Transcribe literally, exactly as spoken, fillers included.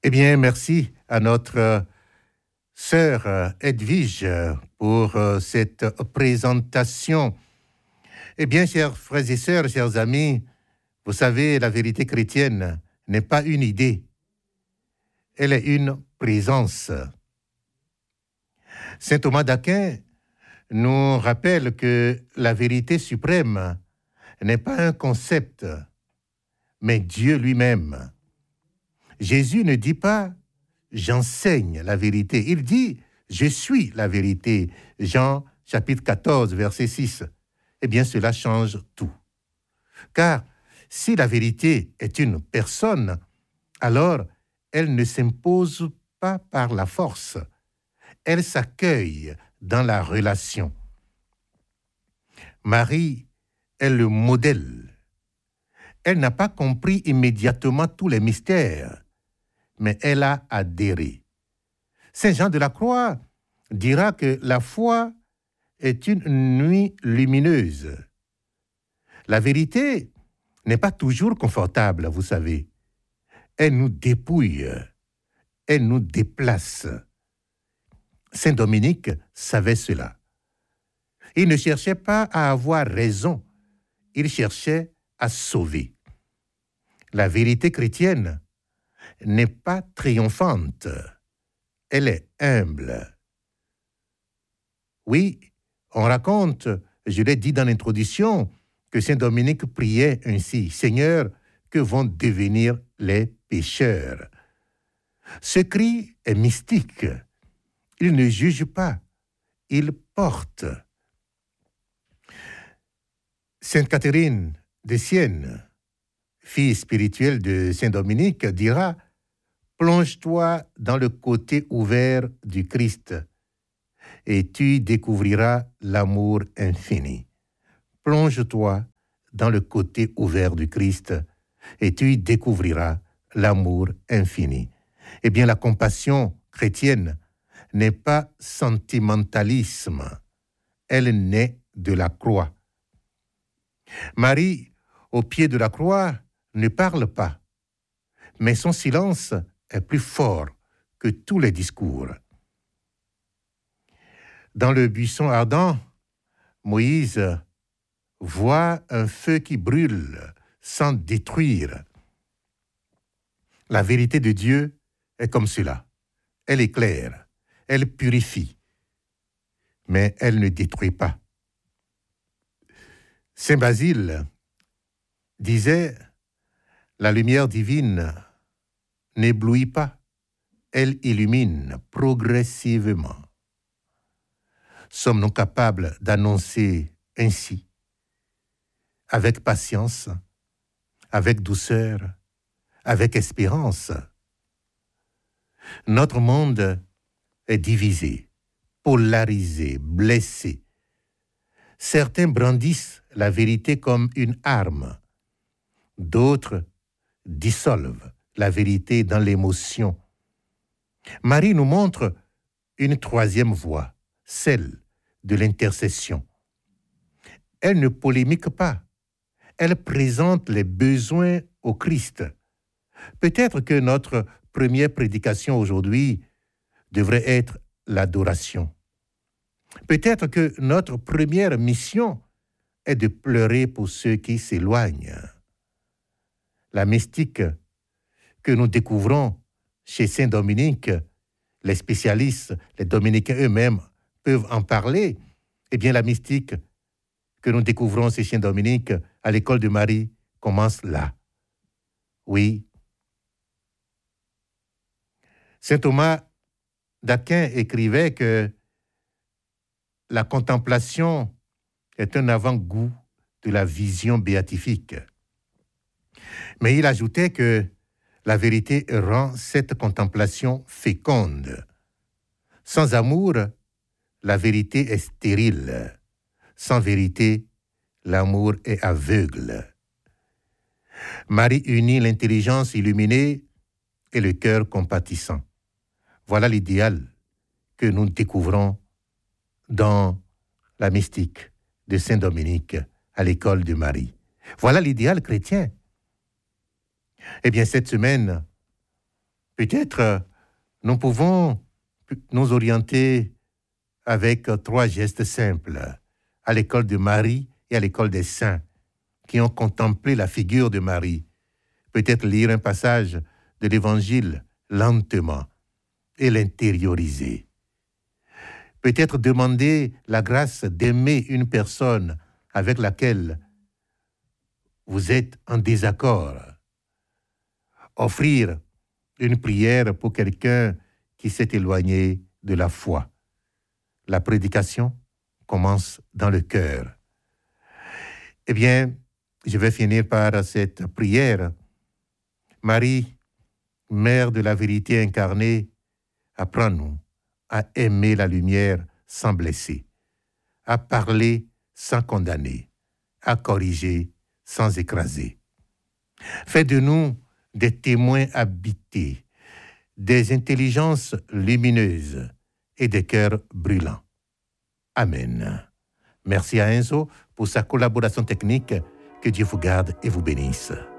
Eh bien, merci à notre euh, sœur euh, Edwige euh, pour euh, cette présentation. Eh bien, chers frères et sœurs, chers amis, vous savez, la vérité chrétienne n'est pas une idée, elle est une présence. Saint Thomas d'Aquin nous rappelle que la vérité suprême n'est pas un concept, mais Dieu lui-même. Jésus ne dit pas « j'enseigne la vérité », il dit « je suis la vérité ». Jean chapitre quatorze, verset six. Eh bien, cela change tout. Car si la vérité est une personne, alors elle ne s'impose pas par la force, elle s'accueille dans la relation. Marie est le modèle. Elle n'a pas compris immédiatement tous les mystères, mais elle a adhéré. Saint Jean de la Croix dira que la foi est une nuit lumineuse. La vérité n'est pas toujours confortable, vous savez. Elle nous dépouille, elle nous déplace. Saint Dominique savait cela. Il ne cherchait pas à avoir raison, il cherchait à sauver. La vérité chrétienne n'est pas triomphante, elle est humble. Oui, on raconte, je l'ai dit dans l'introduction, que Saint Dominique priait ainsi, « Seigneur, que vont devenir les pécheurs ?» Ce cri est mystique. Il ne juge pas, il porte. Sainte Catherine de Sienne, fille spirituelle de Saint Dominique, dira « Plonge-toi dans le côté ouvert du Christ et tu découvriras l'amour infini. Plonge-toi dans le côté ouvert du Christ et tu découvriras l'amour infini. » Eh bien, la compassion chrétienne n'est pas sentimentalisme, elle naît de la croix. Marie, au pied de la croix, ne parle pas, mais son silence est plus fort que tous les discours. Dans le buisson ardent, Moïse voit un feu qui brûle sans détruire. La vérité de Dieu est comme cela. Elle éclaire, elle purifie, mais elle ne détruit pas. Saint Basile disait « La lumière divine n'éblouit pas, elle illumine progressivement. » Sommes-nous capables d'annoncer ainsi, avec patience, avec douceur, avec espérance? Notre monde est divisé, polarisé, blessé. Certains brandissent la vérité comme une arme. D'autres dissolvent la vérité dans l'émotion. Marie nous montre une troisième voie, celle de l'intercession. Elle ne polémique pas. Elle présente les besoins au Christ. Peut-être que notre première prédication aujourd'hui devrait être l'adoration. Peut-être que notre première mission est de pleurer pour ceux qui s'éloignent. La mystique que nous découvrons chez Saint Dominique, les spécialistes, les dominicains eux-mêmes peuvent en parler. Eh bien, la mystique que nous découvrons chez Saint Dominique à l'école de Marie commence là. Oui. Saint Thomas d'Aquin écrivait que la contemplation est un avant-goût de la vision béatifique. Mais il ajoutait que la vérité rend cette contemplation féconde. Sans amour, la vérité est stérile. Sans vérité, l'amour est aveugle. Marie unit l'intelligence illuminée et le cœur compatissant. Voilà l'idéal que nous découvrons dans la mystique de Saint Dominique à l'école de Marie. Voilà l'idéal chrétien. Eh bien, cette semaine, Peut-être nous pouvons nous orienter avec trois gestes simples, à l'école de Marie et à l'école des saints, qui ont contemplé la figure de Marie. Peut-être lire un passage de l'Évangile lentement et l'intérioriser. Peut-être demander la grâce d'aimer une personne avec laquelle vous êtes en désaccord. Offrir une prière pour quelqu'un qui s'est éloigné de la foi. La prédication commence dans le cœur. Eh bien, je vais finir par cette prière. Marie, Mère de la vérité incarnée, apprends-nous à aimer la lumière sans blesser, à parler sans condamner, à corriger sans écraser. Fais de nous des témoins habités, des intelligences lumineuses et des cœurs brûlants. Amen. Merci à Enzo pour sa collaboration technique. Que Dieu vous garde et vous bénisse.